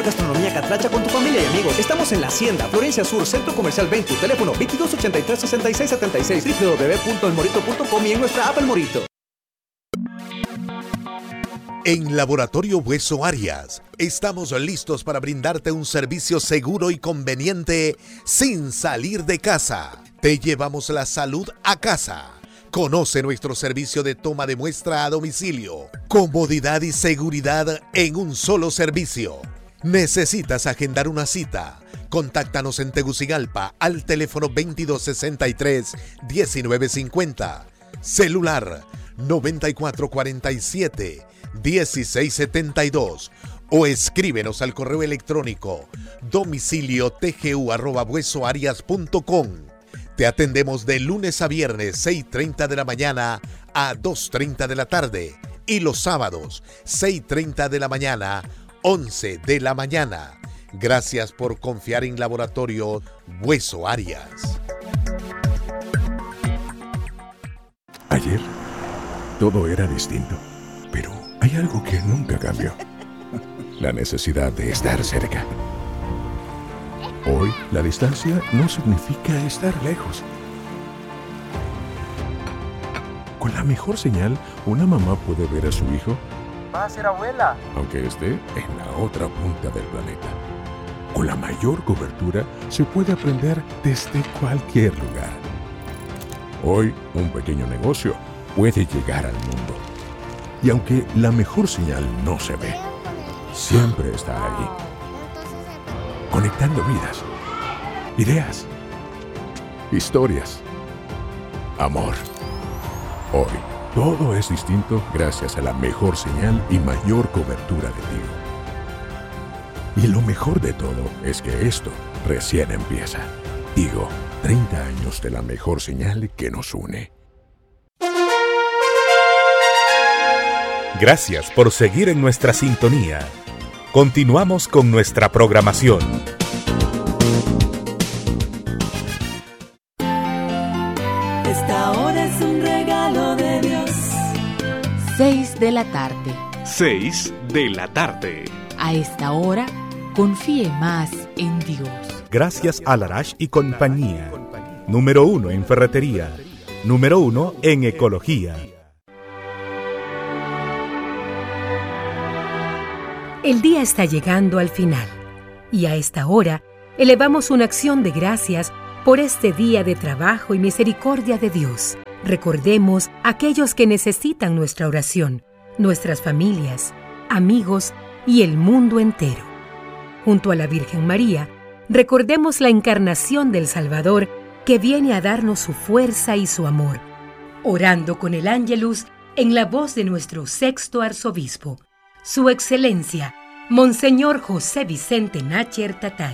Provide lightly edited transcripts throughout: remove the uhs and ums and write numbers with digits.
gastronomía catracha con tu familia y amigos. Estamos en La Hacienda, Florencia Sur, Centro Comercial Ventu, teléfono 2283-6676, www.elmorito.com y en nuestra app El Morito. En Laboratorio Hueso Arias, estamos listos para brindarte un servicio seguro y conveniente sin salir de casa. Te llevamos la salud a casa. Conoce nuestro servicio de toma de muestra a domicilio. Comodidad y seguridad en un solo servicio. ¿Necesitas agendar una cita? Contáctanos en Tegucigalpa al teléfono 2263-1950. Celular 9447-1672. O escríbenos al correo electrónico domiciliotgu@huesoarias.com. Te atendemos de lunes a viernes 6:30 de la mañana a 2:30 de la tarde y los sábados 6:30 de la mañana, 11 de la mañana. Gracias por confiar en Laboratorio Hueso Arias. Ayer todo era distinto, pero hay algo que nunca cambió. La necesidad de estar cerca. Hoy, la distancia no significa estar lejos. Con la mejor señal, una mamá puede ver a su hijo. Va a ser abuela. Aunque esté en la otra punta del planeta. Con la mayor cobertura, se puede aprender desde cualquier lugar. Hoy, un pequeño negocio puede llegar al mundo. Y aunque la mejor señal no se ve, siempre está ahí. Conectando vidas, ideas, historias, amor. Hoy, todo es distinto gracias a la mejor señal y mayor cobertura de Tigo. Y lo mejor de todo es que esto recién empieza. Tigo, 30 años de la mejor señal que nos une. Gracias por seguir en nuestra sintonía. Continuamos con nuestra programación. Esta hora es un regalo de Dios. 6 de la tarde. 6 de la tarde. A esta hora, confíe más en Dios. Gracias a Larache y compañía. Número 1 en ferretería. Número 1 en ecología. El día está llegando al final y a esta hora elevamos una acción de gracias por este día de trabajo y misericordia de Dios. Recordemos a aquellos que necesitan nuestra oración, nuestras familias, amigos y el mundo entero. Junto a la Virgen María, recordemos la encarnación del Salvador que viene a darnos su fuerza y su amor, orando con el Ángelus en la voz de nuestro sexto arzobispo, Su Excelencia, Monseñor José Vicente Nácher Tatay.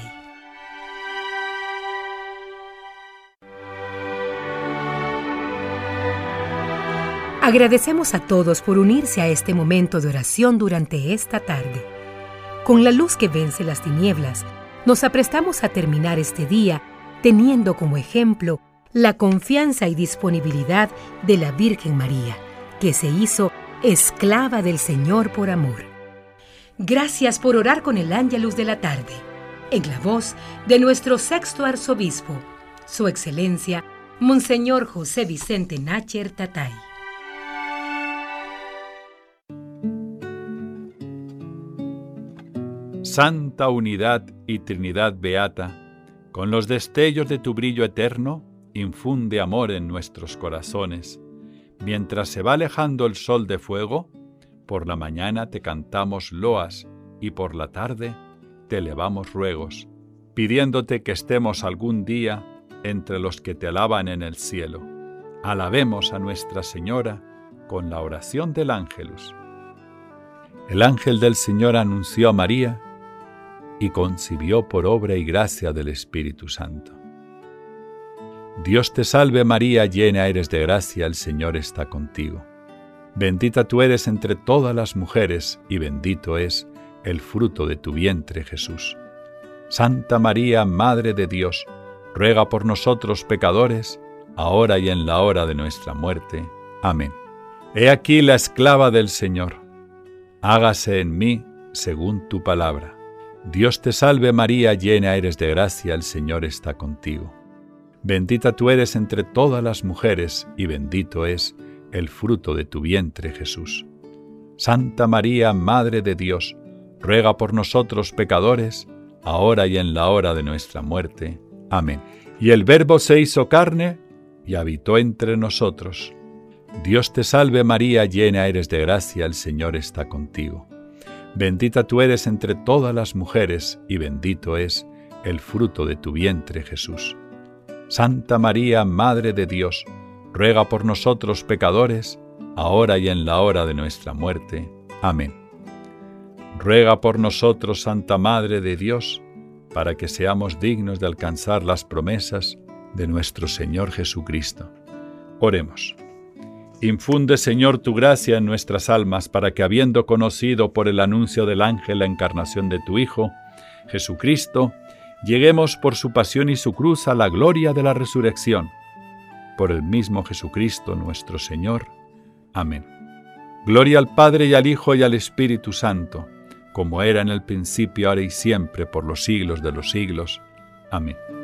Agradecemos a todos por unirse a este momento de oración durante esta tarde. Con la luz que vence las tinieblas, nos aprestamos a terminar este día teniendo como ejemplo la confianza y disponibilidad de la Virgen María, que se hizo esclava del Señor por amor. Gracias por orar con el Ángelus de la tarde, en la voz de nuestro sexto arzobispo, Su Excelencia, Monseñor José Vicente Nácher Tatay. Santa Unidad y Trinidad Beata, con los destellos de tu brillo eterno, infunde amor en nuestros corazones. Mientras se va alejando el sol de fuego, por la mañana te cantamos loas y por la tarde te elevamos ruegos, pidiéndote que estemos algún día entre los que te alaban en el cielo. Alabemos a Nuestra Señora con la oración del Ángelus. El ángel del Señor anunció a María y concibió por obra y gracia del Espíritu Santo. Dios te salve María, llena eres de gracia, el Señor está contigo. Bendita tú eres entre todas las mujeres, y bendito es el fruto de tu vientre, Jesús. Santa María, Madre de Dios, ruega por nosotros pecadores, ahora y en la hora de nuestra muerte. Amén. He aquí la esclava del Señor. Hágase en mí según tu palabra. Dios te salve María, llena eres de gracia, el Señor está contigo. Bendita tú eres entre todas las mujeres, y bendito es el fruto de tu vientre, Jesús. Santa María, Madre de Dios, ruega por nosotros pecadores, ahora y en la hora de nuestra muerte. Amén. Y el Verbo se hizo carne y habitó entre nosotros. Dios te salve María, llena eres de gracia, el Señor está contigo. Bendita tú eres entre todas las mujeres, y bendito es el fruto de tu vientre, Jesús. Santa María, Madre de Dios, ruega por nosotros pecadores, ahora y en la hora de nuestra muerte. Amén. Ruega por nosotros, Santa Madre de Dios, para que seamos dignos de alcanzar las promesas de nuestro Señor Jesucristo. Oremos. Infunde, Señor, tu gracia en nuestras almas, para que, habiendo conocido por el anuncio del ángel la encarnación de tu Hijo, Jesucristo, lleguemos por su pasión y su cruz a la gloria de la resurrección. Por el mismo Jesucristo nuestro Señor. Amén. Gloria al Padre, y al Hijo, y al Espíritu Santo, como era en el principio, ahora y siempre, por los siglos de los siglos. Amén.